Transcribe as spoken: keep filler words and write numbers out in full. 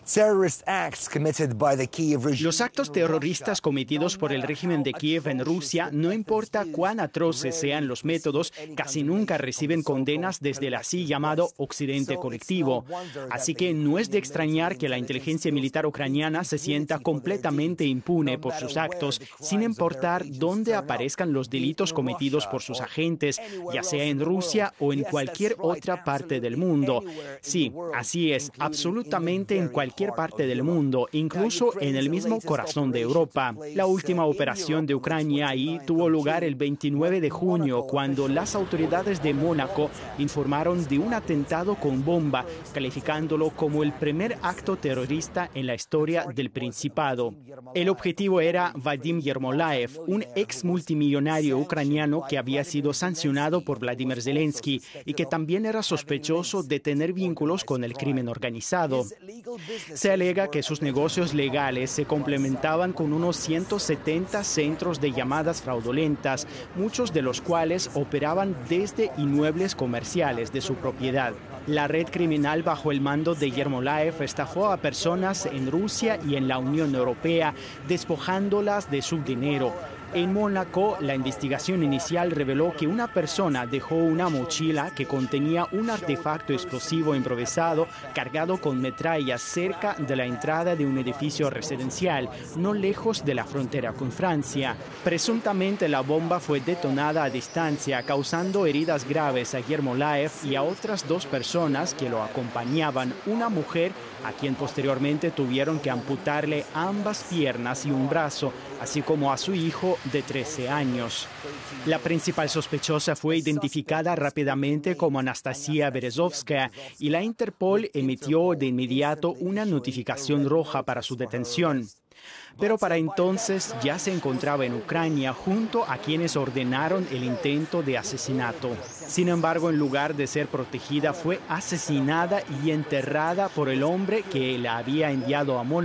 Los actos terroristas cometidos por el régimen de Kiev en Rusia, no importa cuán atroces sean los métodos, casi nunca reciben condenas desde el así llamado Occidente colectivo. Así que no es de extrañar que la inteligencia militar ucraniana se sienta completamente impune por sus actos, sin importar dónde aparezcan los delitos cometidos por sus agentes, ya sea en Rusia o en cualquier otra parte del mundo. Sí, así es, absolutamente en cualquier parte del mundo, incluso en el mismo corazón de Europa. La última operación de Ucrania ahí tuvo lugar el veintinueve de junio, cuando las autoridades de Mónaco informaron de un atentado con bomba, calificándolo como el primer acto terrorista en la historia del Principado. El objetivo era Vadim Yermolaev, un ex multimillonario ucraniano que había sido sancionado por Vladimir Zelensky y que también era sospechoso de tener vínculos con el crimen organizado. Se alega que sus negocios legales se complementaban con unos ciento setenta centros de llamadas fraudulentas, muchos de los cuales operaban desde inmuebles comerciales de su propiedad. La red criminal bajo el mando de Yermolaev estafó a personas en Rusia y en la Unión Europea, despojándolas de su dinero. En Mónaco, la investigación inicial reveló que una persona dejó una mochila que contenía un artefacto explosivo improvisado cargado con metrallas cerca de la entrada de un edificio residencial, no lejos de la frontera con Francia. Presuntamente la bomba fue detonada a distancia, causando heridas graves a Yermolaev y a otras dos personas que lo acompañaban, una mujer a quien posteriormente tuvieron que amputarle ambas piernas y un brazo, así como a su hijo de trece años. La principal sospechosa fue identificada rápidamente como Anastasia Berezovskaya y la Interpol emitió de inmediato una notificación roja para su detención. Pero para entonces ya se encontraba en Ucrania junto a quienes ordenaron el intento de asesinato. Sin embargo, en lugar de ser protegida, fue asesinada y enterrada por el hombre que la había enviado a Mónaco